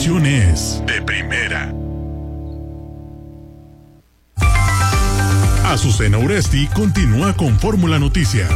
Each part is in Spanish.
información es de primera. Azucena Uresti continúa con Fórmula Noticias.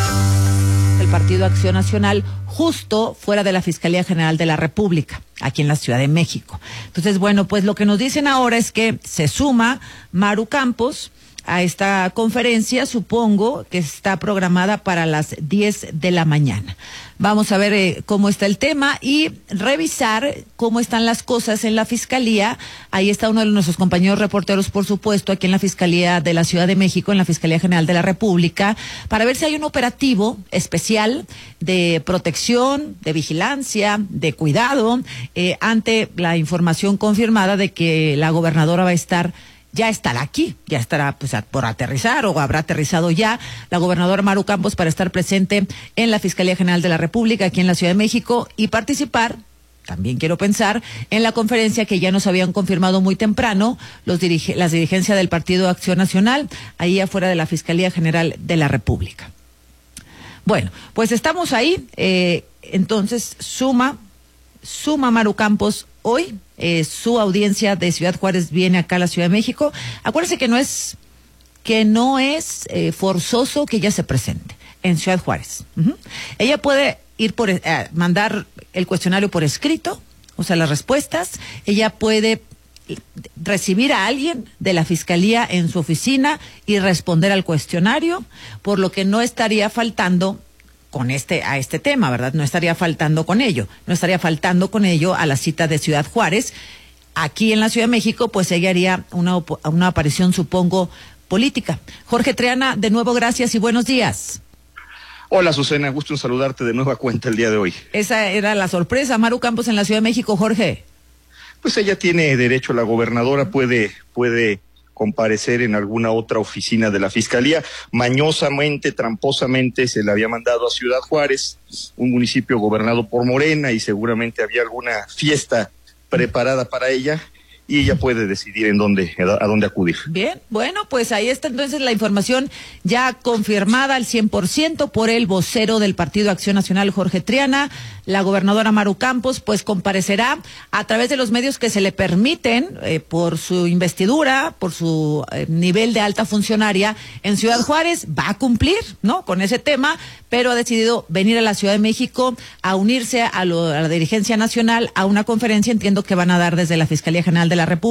El Partido Acción Nacional justo fuera de la Fiscalía General de la República, aquí en la Ciudad de México. Entonces, bueno, pues lo que nos dicen ahora es que se suma Maru Campos a esta conferencia, supongo que está programada para las 10 de la mañana. Vamos a ver cómo está el tema y revisar cómo están las cosas en la Fiscalía. Ahí está uno de nuestros compañeros reporteros, por supuesto, aquí en la Fiscalía de la Ciudad de México, en la Fiscalía General de la República, para ver si hay un operativo especial de protección, de vigilancia, de cuidado, ante la información confirmada de que la gobernadora va a estar ya estará aquí, ya estará pues por aterrizar o habrá aterrizado ya la gobernadora Maru Campos para estar presente en la Fiscalía General de la República aquí en la Ciudad de México y participar, también quiero pensar, en la conferencia que ya nos habían confirmado muy temprano las dirigencias del Partido Acción Nacional, ahí afuera de la Fiscalía General de la República. Bueno, pues estamos ahí, entonces suma Maru Campos hoy. Su audiencia de Ciudad Juárez viene acá a la Ciudad de México. Acuérdense que no es forzoso que ella se presente en Ciudad Juárez. Ella puede ir mandar el cuestionario por escrito, o sea, las respuestas. Ella puede recibir a alguien de la Fiscalía en su oficina y responder al cuestionario, por lo que no estaría faltando a este tema, ¿verdad? No estaría faltando con ello a la cita de Ciudad Juárez. Aquí en la Ciudad de México, pues ella haría una aparición, supongo, política. Jorge Triana, de nuevo gracias y buenos días. Hola, Azucena, gusto en saludarte de nueva cuenta el día de hoy. Esa era la sorpresa, Maru Campos en la Ciudad de México, Jorge. Pues ella tiene derecho, la gobernadora puede comparecer en alguna otra oficina de la Fiscalía. Mañosamente, tramposamente, se le había mandado a Ciudad Juárez, un municipio gobernado por Morena, y seguramente había alguna fiesta preparada para ella, y ella puede decidir a dónde acudir. Bien, bueno, pues ahí está entonces la información ya confirmada al 100% por el vocero del Partido Acción Nacional, Jorge Triana. La gobernadora Maru Campos pues comparecerá a través de los medios que se le permiten por su investidura, por su nivel de alta funcionaria en Ciudad Juárez. Va a cumplir, ¿no?, con ese tema, pero ha decidido venir a la Ciudad de México a unirse a la dirigencia nacional a una conferencia, entiendo que van a dar desde la Fiscalía General de la República.